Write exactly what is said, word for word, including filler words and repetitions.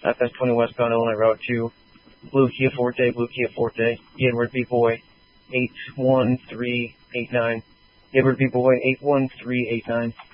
F S twenty westbound Illinois Route two, Blue Kia Forte, Blue Kia Forte, Edward B. Boy, eight one three eight nine, Edward B. Boy, eight one three eight nine.